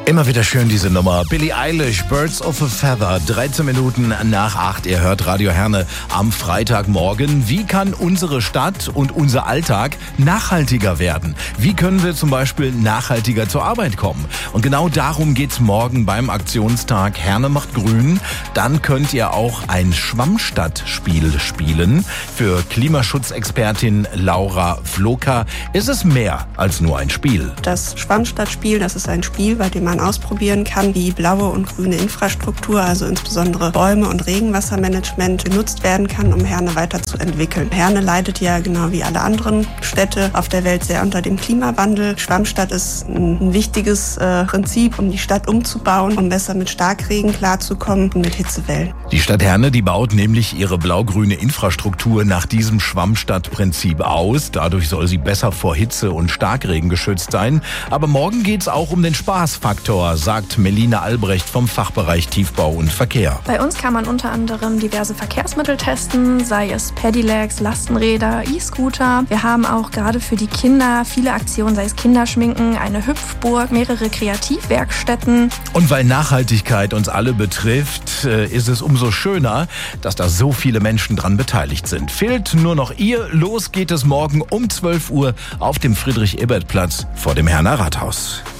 Immer wieder schön diese Nummer. Billie Eilish, Birds of a Feather, 13 Minuten nach 8. Ihr hört Radio Herne am Freitagmorgen. Wie kann unsere Stadt und unser Alltag nachhaltiger werden? Wie können wir zum Beispiel nachhaltiger zur Arbeit kommen? Und genau darum geht's morgen beim Aktionstag Herne macht grün. Dann könnt ihr auch ein Schwammstadtspiel spielen. Für Klimaschutzexpertin Laura Floka ist es mehr als nur ein Spiel. Das Schwammstadtspiel, das ist ein Spiel, bei dem man ausprobieren kann, wie blaue und grüne Infrastruktur, also insbesondere Bäume und Regenwassermanagement, genutzt werden kann, um Herne weiterzuentwickeln. Herne leidet ja genau wie alle anderen Städte auf der Welt sehr unter dem Klimawandel. Schwammstadt ist ein wichtiges Prinzip, um die Stadt umzubauen, um besser mit Starkregen klarzukommen und mit Hitzewellen. Die Stadt Herne, die baut nämlich ihre blau-grüne Infrastruktur nach diesem Schwammstadtprinzip aus. Dadurch soll sie besser vor Hitze und Starkregen geschützt sein. Aber morgen geht's auch um den Spaßfaktor, sagt Melina Albrecht vom Fachbereich Tiefbau und Verkehr. Bei uns kann man unter anderem diverse Verkehrsmittel testen, sei es Pedelecs, Lastenräder, E-Scooter. Wir haben auch gerade für die Kinder viele Aktionen, sei es Kinderschminken, eine Hüpfburg, mehrere Kreativwerkstätten. Und weil Nachhaltigkeit uns alle betrifft, ist es umso schöner, dass da so viele Menschen dran beteiligt sind. Fehlt nur noch ihr. Los geht es morgen um 12 Uhr auf dem Friedrich-Ebert-Platz vor dem Herner Rathaus.